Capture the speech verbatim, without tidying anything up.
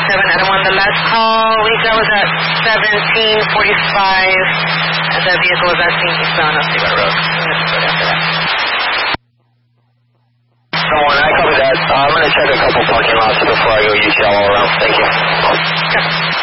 seven, Adam one, the last call we got was at seventeen forty-five, and the vehicle was asking eastbound on Seabird Road. Let's go after that. Someone, I covered that. Uh, I'm going to check a couple parking lots before I go U T L all around. Thank you. Okay.